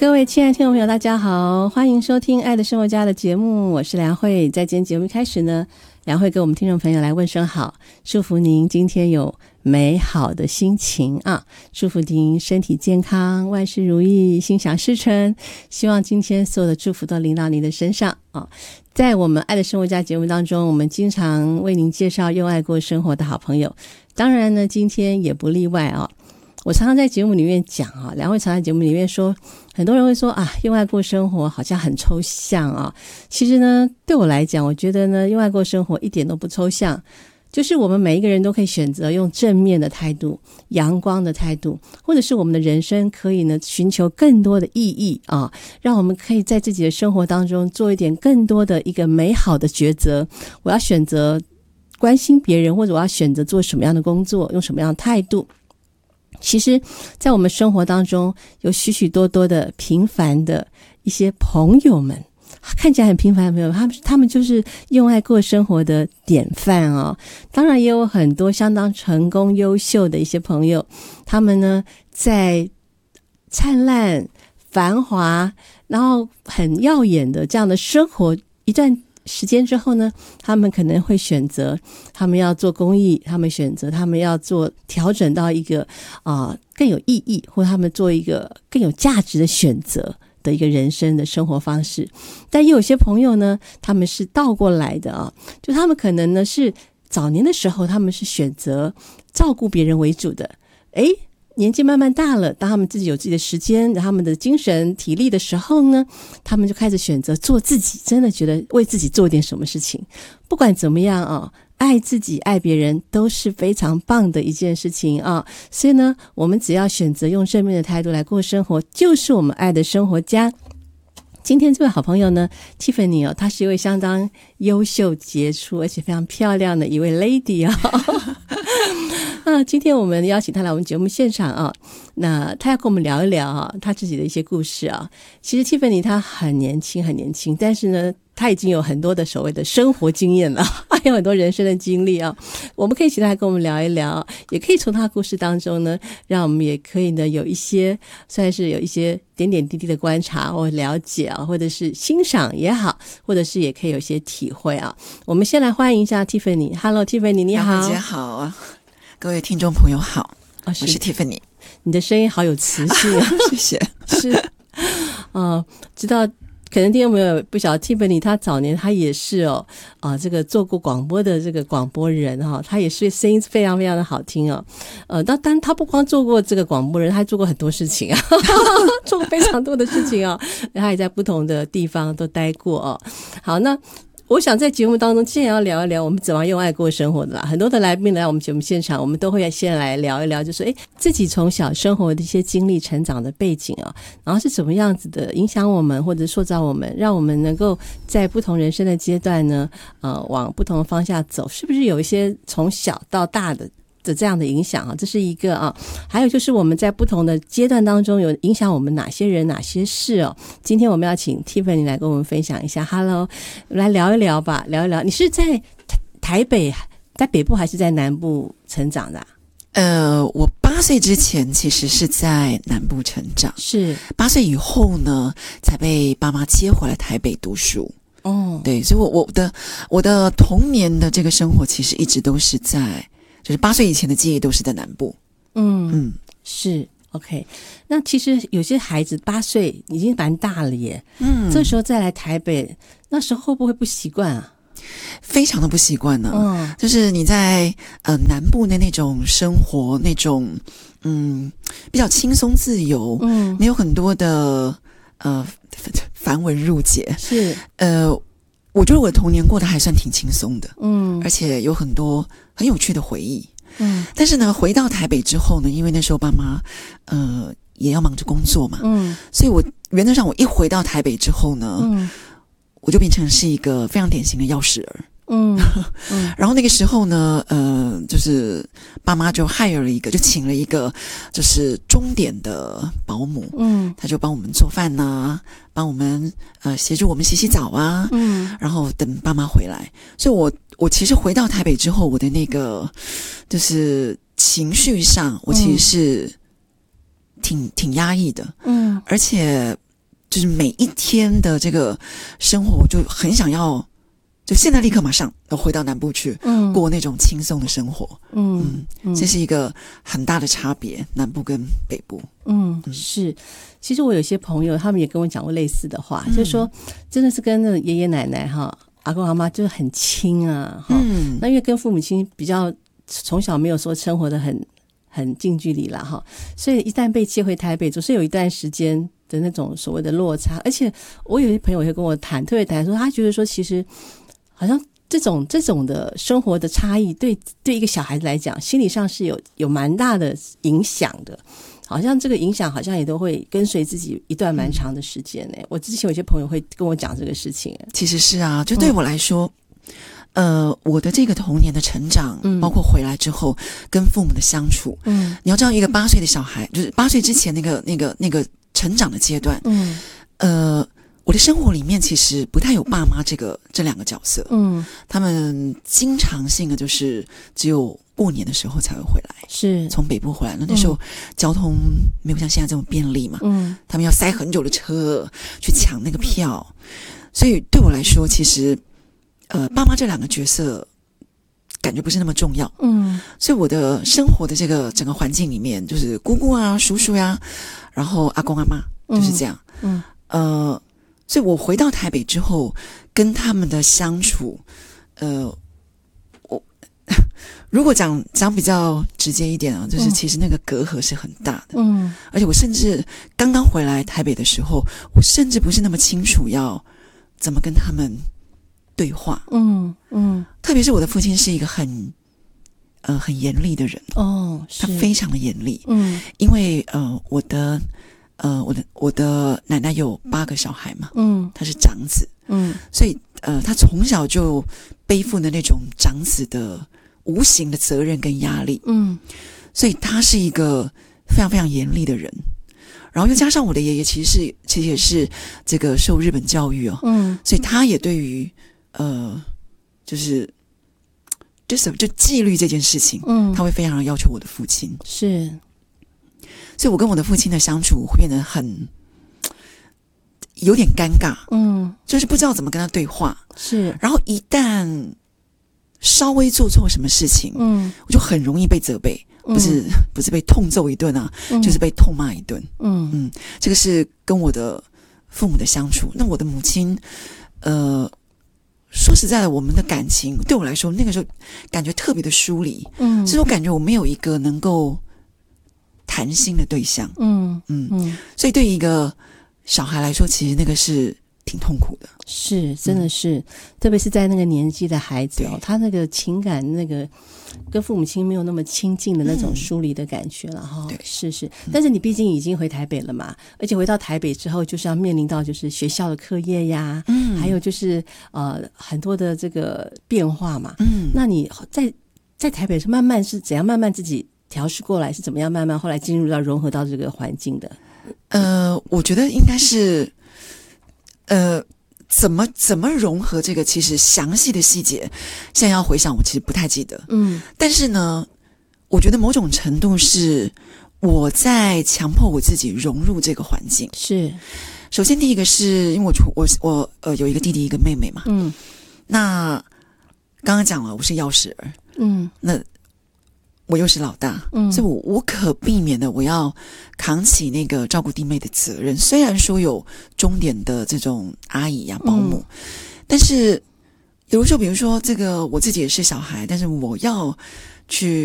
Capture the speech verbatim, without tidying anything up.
各位亲爱的听众朋友大家好，欢迎收听爱的生活家的节目，我是梁慧。在今天节目一开始呢，梁慧给我们听众朋友来问声好，祝福您今天有美好的心情啊，祝福您身体健康，万事如意，心想事成，希望今天所有的祝福都临到您的身上啊。在我们爱的生活家节目当中，我们经常为您介绍用爱过生活的好朋友，当然呢今天也不例外啊。我常常在节目里面讲啊，梁慧常在节目里面说，很多人会说啊，用爱过生活好像很抽象啊。其实呢，对我来讲，我觉得呢，用爱过生活一点都不抽象，就是我们每一个人都可以选择用正面的态度、阳光的态度，或者是我们的人生可以呢寻求更多的意义啊，让我们可以在自己的生活当中做一点更多的一个美好的抉择。我要选择关心别人，或者我要选择做什么样的工作，用什么样的态度。其实在我们生活当中有许许多多的平凡的一些朋友们，看起来很平凡的朋友，他们他们就是用爱过生活的典范哦。当然也有很多相当成功优秀的一些朋友，他们呢在灿烂繁华然后很耀眼的这样的生活一段时间之后呢，他们可能会选择他们要做公益，他们选择他们要做调整到一个啊、呃、更有意义，或他们做一个更有价值的选择的一个人生的生活方式。但也有些朋友呢，他们是倒过来的啊，就他们可能呢是早年的时候他们是选择照顾别人为主的，诶年纪慢慢大了，当他们自己有自己的时间，他们的精神体力的时候呢，他们就开始选择做自己，真的觉得为自己做点什么事情。不管怎么样啊，爱自己爱别人都是非常棒的一件事情啊。所以呢，我们只要选择用正面的态度来过生活，就是我们爱的生活家。今天这位好朋友呢 Tiffany 哦，她是一位相当优秀杰出而且非常漂亮的一位 lady 哦啊，今天我们邀请她来我们节目现场啊，那她要跟我们聊一聊啊她自己的一些故事啊。其实 Tiffany 她很年轻很年轻，但是呢他已经有很多的所谓的生活经验了，还有很多人生的经历啊。我们可以请他来跟我们聊一聊，也可以从他的故事当中呢，让我们也可以呢有一些算是有一些点点滴滴的观察或了解啊，或者是欣赏也好，或者是也可以有一些体会啊。我们先来欢迎一下 Tiffany。Hello Tiffany， 你好。 大家好啊，各位听众朋友好，哦、是我是 Tiffany。 你的声音好有磁性啊， 谢谢。 是，啊、呃，知道。可能听众朋友不晓得 Tiffany 她早年她也是哦啊这个做过广播的这个广播人哈、哦，她也是声音非常非常的好听哦。呃，但但她不光做过这个广播人，她还做过很多事情啊，做过非常多的事情啊、哦。她也在不同的地方都待过哦。好，那我想在节目当中，今天要聊一聊我们怎么用爱过生活的啦。很多的来宾来我们节目现场，我们都会先来聊一聊，就是诶自己从小生活的一些经历、成长的背景啊，然后是怎么样子的影响我们或者塑造我们，让我们能够在不同人生的阶段呢，呃，往不同的方向走，是不是有一些从小到大的的这样的影响啊，这是一个啊。还有就是我们在不同的阶段当中有影响我们哪些人哪些事哦。今天我们要请 Tiffany 来跟我们分享一下。 Hello， 来聊一聊吧，聊一聊。你是在台北在北部还是在南部成长的、啊、 呃，我八岁之前其实是在南部成长， 是八岁以后呢才被爸妈接回来台北读书。 哦， 对，所以我我的我的童年的这个生活其实一直都是在就是八岁以前的记忆都是在南部。 嗯嗯，是 OK。 那其实有些孩子八岁已经蛮大了耶，嗯，这时候再来台北，那时候会不会不习惯啊？ 非常的不习惯呢、 嗯、 就是你在呃南部的那种生活，那种嗯比较轻松自由，嗯，没有很多的呃繁文缛节， 是呃我觉得我的童年过得还算挺轻松的， 嗯，而且有很多很有趣的回忆。嗯，但是呢，回到台北之后呢，因为那时候爸妈呃也要忙着工作嘛，嗯，所以我原则上我一回到台北之后呢，嗯，我就变成是一个非常典型的钥匙儿。嗯, 嗯然后那个时候呢呃就是爸妈就 hire 了一个就请了一个就是钟点的保姆，嗯，他就帮我们做饭啊，帮我们呃协助我们洗洗澡啊，嗯，然后等爸妈回来。所以我我其实回到台北之后，我的那个就是情绪上我其实是挺挺压抑的，嗯，而且就是每一天的这个生活，我就很想要。就现在立刻马上要回到南部去，嗯，过那种轻松的生活，嗯嗯，这是一个很大的差别，南部跟北部， 嗯，嗯是。其实我有些朋友，他们也跟我讲过类似的话，嗯、就是说，真的是跟那个爷爷奶奶哈、阿公阿妈就是很亲啊，哈、嗯，那因为跟父母亲比较从小没有说生活的很很近距离啦，哈，所以一旦被接回台北，总是有一段时间的那种所谓的落差。而且我有些朋友会跟我谈，特别谈说，他觉得说其实。好像这种这种的生活的差异对对一个小孩子来讲心理上是有有蛮大的影响的，好像这个影响好像也都会跟随自己一段蛮长的时间呢、欸。我之前有些朋友会跟我讲这个事情、欸、 其实是啊，就对我来说、嗯、呃，我的这个童年的成长、嗯、包括回来之后跟父母的相处，嗯，你要知道一个八岁的小孩就是八岁之前那个那个那个成长的阶段，嗯，呃我的生活里面其实不太有爸妈这个这两个角色，嗯，他们经常性的就是只有过年的时候才会回来， 是从北部回来了。那时候、嗯、交通没有像现在这么便利嘛，嗯，他们要塞很久的车去抢那个票，所以对我来说，其实呃，爸妈这两个角色感觉不是那么重要，嗯，所以我的生活的这个整个环境里面，就是姑姑啊、叔叔呀、啊，然后阿公阿嬷就是这样，嗯，嗯呃。所以我回到台北之后，跟他们的相处，呃，我如果讲讲比较直接一点啊，就是其实那个隔阂是很大的，嗯，而且我甚至刚刚回来台北的时候，我甚至不是那么清楚要怎么跟他们对话，嗯嗯，特别是我的父亲是一个很呃很严厉的人哦，他非常的严厉，嗯，因为呃我的。呃，我的我的奶奶有八个小孩嘛，嗯，她是长子，嗯，所以呃，她从小就背负的那种长子的无形的责任跟压力，嗯，所以她是一个非常非常严厉的人。然后又加上我的爷爷其实是其实也是这个受日本教育哦，嗯，所以他也对于呃就是就是就纪律这件事情，嗯，他会非常要求我的父亲， 是。 所以我跟我的父亲的相处会变得很有点尴尬，嗯，就是不知道怎么跟他对话， 是。 然后一旦稍微做错什么事情，嗯，我就很容易被责备，不是、嗯、不是被痛揍一顿啊、嗯，就是被痛骂一顿，嗯嗯，这个是跟我的父母的相处。那我的母亲，呃，说实在的，我们的感情对我来说，那个时候感觉特别的疏离，嗯，所以我感觉我没有一个能够谈心的对象，嗯嗯嗯，所以对于一个小孩来说，其实那个是挺痛苦的， 是真的是、嗯，特别是在那个年纪的孩子哦，他那个情感那个跟父母亲没有那么亲近的那种疏离的感觉了哈、嗯，是是。但是你毕竟已经回台北了嘛，而且回到台北之后，就是要面临到就是学校的课业呀，嗯，还有就是呃很多的这个变化嘛，嗯，那你在在台北是慢慢是怎样慢慢自己调试过来，是怎么样慢慢后来进入到融合到这个环境的？ 呃，我觉得应该是，呃，怎么怎么融合这个，其实详细的细节，现在要回想，我其实不太记得。嗯，但是呢，我觉得某种程度是我在强迫我自己融入这个环境。 是， 首先第一个是因为我我我呃有一个弟弟一个妹妹嘛。嗯，那刚刚讲了，我是钥匙儿。嗯，那。我又是老大，嗯，所以我无可避免的我要扛起那个照顾弟妹的责任。虽然说有钟点的这种阿姨呀、啊、保姆、嗯，但是有的时候，比如说这个我自己也是小孩，但是我要去